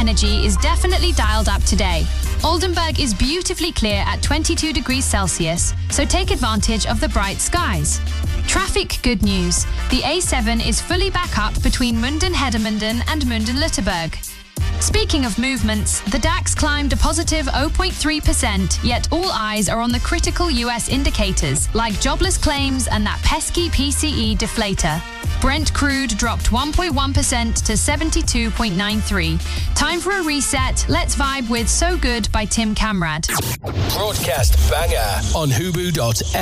energy is definitely dialed up today. Oldenburg is beautifully clear at 22 degrees Celsius, so take advantage of the bright skies. Traffic good news. The A7 is fully back up between Munden-Hedemünden and Munden-Lütterberg. Speaking of movements, the DAX climbed a positive 0.3%, yet all eyes are on the critical US indicators, like jobless claims and that pesky PCE deflator. Brent crude dropped 1.1% to 72.93. Time for a reset. Let's vibe with So Good by Tim Kamrad. Broadcast banger on Hubu.fm.